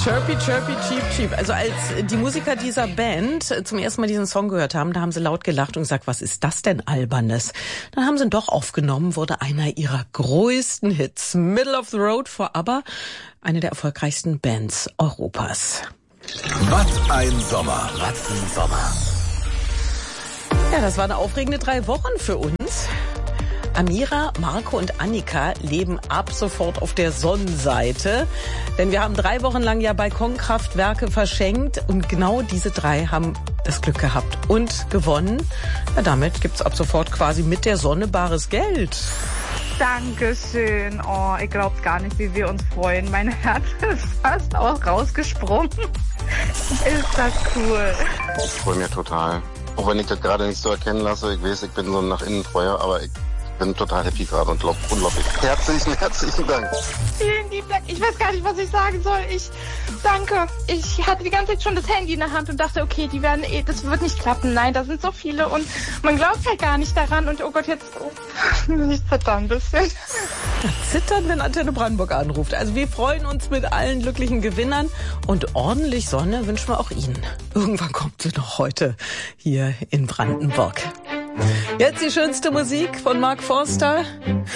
Chirpy, chirpy, cheep, cheep. Also als die Musiker dieser Band zum ersten Mal diesen Song gehört haben, da haben sie laut gelacht und gesagt, was ist das denn Albernes? Dann haben sie ihn doch aufgenommen, wurde einer ihrer größten Hits. Middle of the Road for ABBA, eine der erfolgreichsten Bands Europas. Was ein Sommer, was ein Sommer. Ja, das waren aufregende 3 Wochen für uns. Amira, Marco und Annika leben ab sofort auf der Sonnenseite. Denn wir haben 3 Wochen lang ja Balkonkraftwerke verschenkt. Und genau diese 3 haben das Glück gehabt und gewonnen. Ja, damit gibt's ab sofort quasi mit der Sonne bares Geld. Dankeschön. Oh, ich glaub's gar nicht, wie wir uns freuen. Mein Herz ist fast auch rausgesprungen. Ist das cool. Ich freue mich total. Auch wenn ich das gerade nicht so erkennen lasse. Ich weiß, ich bin so ein nach innen treuer, aber ich bin total happy gerade und unglaublich. Herzlichen Dank. Vielen lieben Dank. Ich weiß gar nicht, was ich sagen soll. Danke. Ich hatte die ganze Zeit schon das Handy in der Hand und dachte, okay, das wird nicht klappen. Nein, da sind so viele und man glaubt halt gar nicht daran. Und oh Gott, jetzt, ich zitter ein bisschen. Zittern, wenn Antenne Brandenburg anruft. Also wir freuen uns mit allen glücklichen Gewinnern und ordentlich Sonne wünschen wir auch Ihnen. Irgendwann kommt sie noch heute hier in Brandenburg. Jetzt die schönste Musik von Mark Forster.